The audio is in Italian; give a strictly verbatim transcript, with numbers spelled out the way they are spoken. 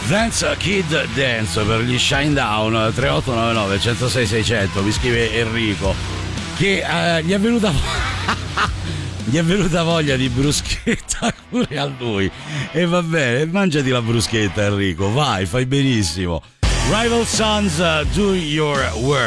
Dance Kid Dance per gli Shine Down. Tre otto nove nove uno zero sei sei zero zero. Mi scrive Enrico che uh, gli è venuta gli è venuta voglia di bruschetta pure a lui. E va bene, mangiati la bruschetta Enrico, vai, fai benissimo. Rival Sons, uh, do your work.